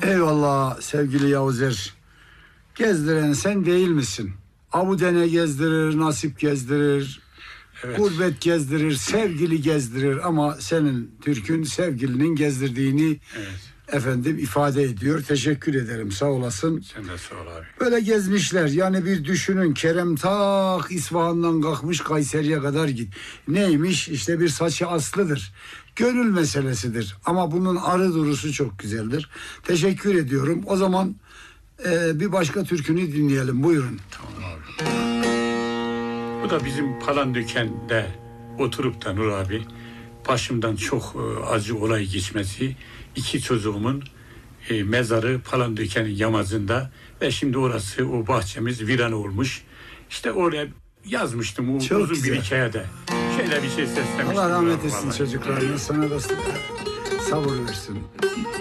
Eyvallah sevgili Yavuzer. Gezdiren sen değil misin? Abudene gezdirir, nasip gezdirir, Evet. gurbet gezdirir, sevgili gezdirir ama senin türkün sevgilinin gezdirdiğini efendim ifade ediyor. Teşekkür ederim, sağ olasın. Sen de sağ ol abi. Böyle gezmişler yani bir düşünün, Kerem tak İsfahan'dan kalkmış Kayseri'ye kadar git. Neymiş işte bir saçı aslıdır. Gönül meselesidir ama bunun arı durusu çok güzeldir. Teşekkür ediyorum. O zaman bir başka türkünü dinleyelim, buyurun. Tamam abi. Bu da bizim Palandöken'de oturup da Nur abi başımdan çok acı olay geçmesi. 2 çocuğumun mezarı Palandöken'in yamacında ve şimdi orası o bahçemiz viran olmuş. İşte oraya yazmıştım o Çok uzun güzel. bir hikayede. Şöyle bir şey seslemiştim. Allah rahmet etsin vallahi. çocuklarına, sana da sabır versin.